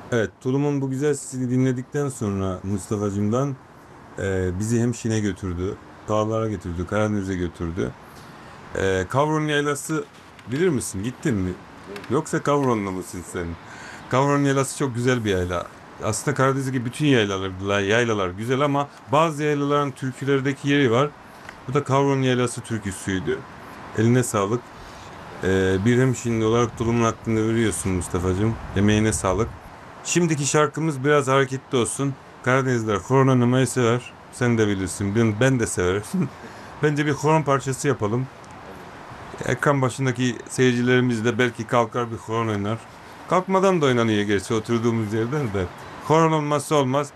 Evet, Tulum'un bu güzel sesini dinledikten sonra Mustafa'cığımdan bizi hem Şin'e götürdü, dağlara götürdü, Karadeniz'e götürdü. Kavron Yaylası bilir misin? Gittin mi? Yoksa Kavronlu musun sen? Kavron Yaylası çok güzel bir yayla. Aslında Karadeniz'deki bütün yaylalar güzel ama bazı yaylaların türkülerdeki yeri var. Bu da Kavron Yaylası türküsüydü. Eline sağlık. Bir hemşin olarak Tulum'un hakkında veriyorsun Mustafa'cığım. Emeğine sağlık. Şimdiki şarkımız biraz hareketli olsun. Karadenizler horon oynamayı sever. Sen de bilirsin. Ben de severim. Bence bir horon parçası yapalım. Ekran başındaki seyircilerimiz de belki kalkar bir horon oynar. Kalkmadan da oynanıyor gerçi oturduğumuz yerden de. Horon olmazsa olmaz.